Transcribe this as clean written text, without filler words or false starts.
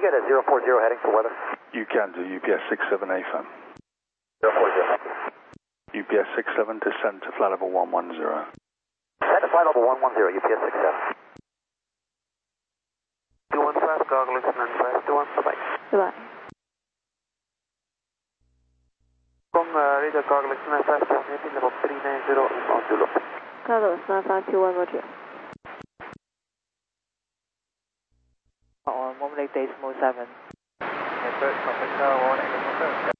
get a 040 heading for weather? You can do UPS 67 AFM. 040. UPS 67, descend to flight level 110. Descend to flight level 110, UPS 67. 215, goggles, and 521, bye-bye. Bye-bye. Radio goggles, and 521, level 390, inbound Zulu. Goggles 9521, Roger. On Moon Lake Decimal 7. Yes, sir, Tropical 1 Decimal 7.